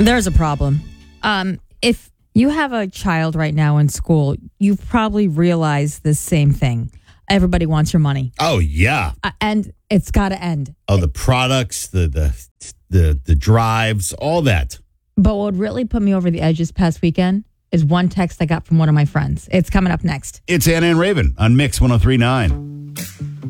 There's a problem. If you have a child right now in school, you probably realize the same thing. Everybody wants your money. Oh, yeah. And it's got to end. Oh, the products, the drives, all that. But what really put me over the edge this past weekend is one text I got from one of my friends. It's coming up next. It's Anna and Raven on Mix 103.9.